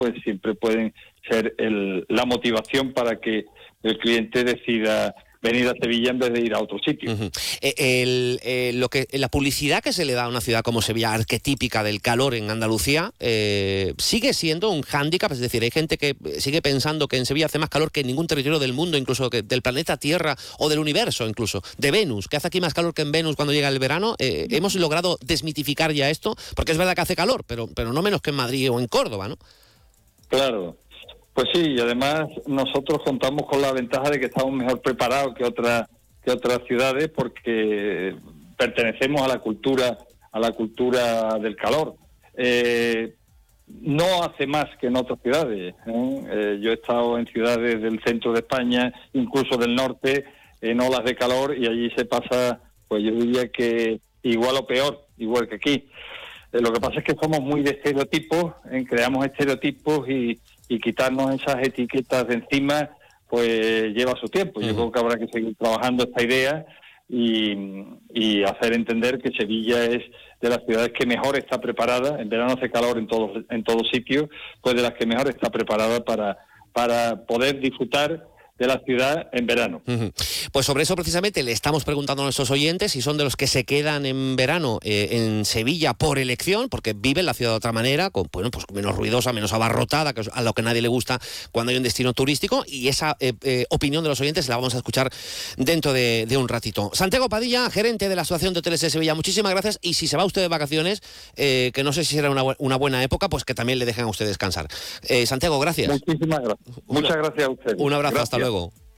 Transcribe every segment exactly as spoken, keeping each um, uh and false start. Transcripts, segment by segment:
pues siempre pueden ser el, la motivación para que el cliente decida venir a Sevilla en vez de ir a otro sitio. Uh-huh. El, el, el, lo que, la publicidad que se le da a una ciudad como Sevilla, arquetípica del calor en Andalucía, eh, sigue siendo un hándicap. Es decir, hay gente que sigue pensando que en Sevilla hace más calor que en ningún territorio del mundo, incluso que del planeta Tierra o del universo, incluso de Venus, que hace aquí más calor que en Venus cuando llega el verano. Eh, hemos logrado desmitificar ya esto, porque es verdad que hace calor, pero, pero no menos que en Madrid o en Córdoba, ¿no? Claro. Pues sí, y además nosotros contamos con la ventaja de que estamos mejor preparados que otras que otras ciudades, porque pertenecemos a la cultura a la cultura del calor. Eh, no hace más que en otras ciudades. ¿eh? Eh, yo he estado en ciudades del centro de España, incluso del norte, en olas de calor, y allí se pasa, pues yo diría que igual o peor, igual que aquí. Eh, lo que pasa es que somos muy de estereotipos, ¿eh? creamos estereotipos y y quitarnos esas etiquetas de encima, pues lleva su tiempo. Yo uh-huh. creo que habrá que seguir trabajando esta idea y, y hacer entender que Sevilla es de las ciudades que mejor está preparada, en verano hace calor en todos en todos sitios, pues de las que mejor está preparada para, para poder disfrutar de la ciudad en verano. Uh-huh. Pues sobre eso precisamente le estamos preguntando a nuestros oyentes si son de los que se quedan en verano eh, en Sevilla por elección, porque viven la ciudad de otra manera, con, bueno, pues menos ruidosa, menos abarrotada, que es a lo que nadie le gusta cuando hay un destino turístico, y esa eh, eh, opinión de los oyentes la vamos a escuchar dentro de, de un ratito. Santiago Padilla, gerente de la Asociación de Hoteles de Sevilla, muchísimas gracias, y si se va usted de vacaciones, eh, que no sé si será una, una buena época, pues que también le dejen a usted descansar. Eh, Santiago, gracias. Muchísimas gracias. Muchas gracias a usted. Un abrazo, gracias. Hasta luego.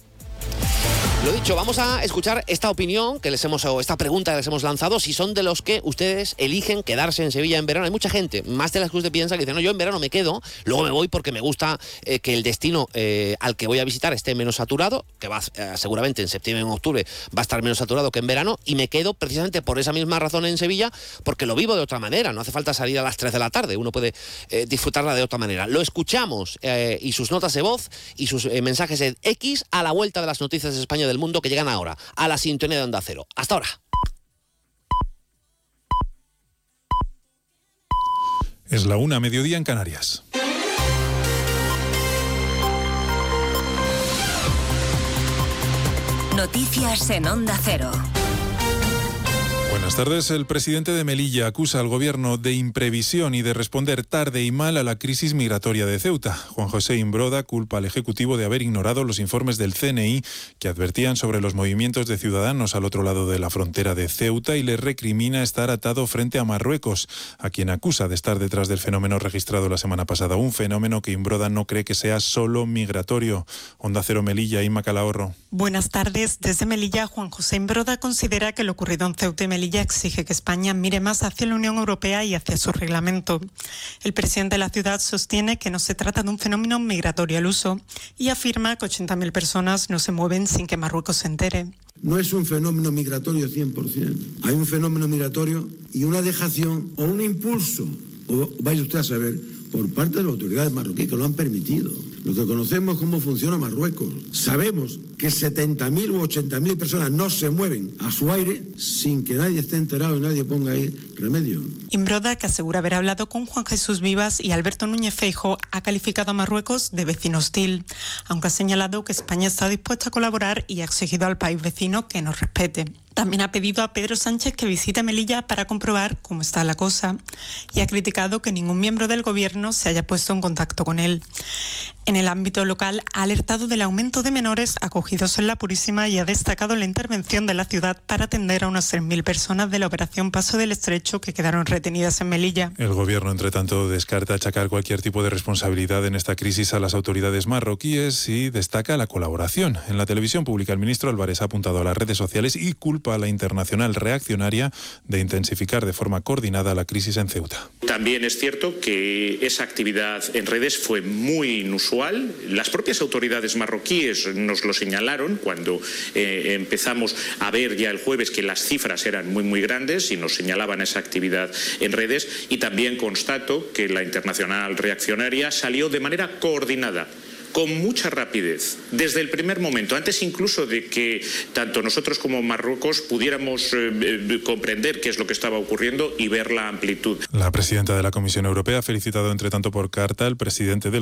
Lo dicho, vamos a escuchar esta opinión que les hemos, o esta pregunta que les hemos lanzado, si son de los que ustedes eligen quedarse en Sevilla en verano. Hay mucha gente, más de las que usted piensa, que dice, no, yo en verano me quedo, luego me voy porque me gusta eh, que el destino eh, al que voy a visitar esté menos saturado, que va eh, seguramente en septiembre y en octubre va a estar menos saturado que en verano, y me quedo precisamente por esa misma razón en Sevilla, porque lo vivo de otra manera, no hace falta salir a las tres de la tarde, uno puede eh, disfrutarla de otra manera. Lo escuchamos eh, y sus notas de voz y sus eh, mensajes en X a la vuelta de las noticias de España del mundo que llegan ahora a la sintonía de Onda Cero. Hasta ahora. Es la una, mediodía en Canarias. Noticias en Onda Cero. Buenas tardes. El presidente de Melilla acusa al gobierno de imprevisión y de responder tarde y mal a la crisis migratoria de Ceuta. Juan José Imbroda culpa al Ejecutivo de haber ignorado los informes del C N I que advertían sobre los movimientos de ciudadanos al otro lado de la frontera de Ceuta, y le recrimina estar atado frente a Marruecos, a quien acusa de estar detrás del fenómeno registrado la semana pasada. Un fenómeno que Imbroda no cree que sea solo migratorio. Onda Cero Melilla, Inma Calahorro. Buenas tardes. Desde Melilla, Juan José Imbroda considera que lo ocurrido en Ceuta y Melilla exige que España mire más hacia la Unión Europea y hacia su reglamento. El presidente de la ciudad sostiene que no se trata de un fenómeno migratorio al uso y afirma que ochenta mil personas no se mueven sin que Marruecos se entere. No es un fenómeno migratorio cien por ciento. Hay un fenómeno migratorio y una dejación o un impulso, o vaya usted a saber, por parte de las autoridades marroquíes que lo han permitido. Lo que conocemos cómo funciona Marruecos. Sabemos que setenta mil u ochenta mil personas no se mueven a su aire sin que nadie esté enterado y nadie ponga ahí remedio. Imbroda, que asegura haber hablado con Juan Jesús Vivas y Alberto Núñez Feijóo, ha calificado a Marruecos de vecino hostil, aunque ha señalado que España está dispuesta a colaborar y ha exigido al país vecino que nos respete. También ha pedido a Pedro Sánchez que visite Melilla para comprobar cómo está la cosa, y ha criticado que ningún miembro del gobierno se haya puesto en contacto con él. En el ámbito local ha alertado del aumento de menores acogidos en la Purísima y ha destacado la intervención de la ciudad para atender a unas tres mil personas de la operación Paso del Estrecho que quedaron retenidas en Melilla. El gobierno, entre tanto, descarta achacar cualquier tipo de responsabilidad en esta crisis a las autoridades marroquíes y destaca la colaboración. En la televisión pública, el ministro Álvarez ha apuntado a las redes sociales y culpa a la internacional reaccionaria de intensificar de forma coordinada la crisis en Ceuta. También es cierto que esa actividad en redes fue muy inusual. Las propias autoridades marroquíes nos lo señalaron cuando eh, empezamos a ver ya el jueves que las cifras eran muy muy grandes y nos señalaban esa actividad en redes, y también constato que la internacional reaccionaria salió de manera coordinada con mucha rapidez, desde el primer momento, antes incluso de que tanto nosotros como Marruecos pudiéramos eh, comprender qué es lo que estaba ocurriendo y ver la amplitud. La presidenta de la Comisión Europea ha felicitado, entre tanto, por carta al presidente del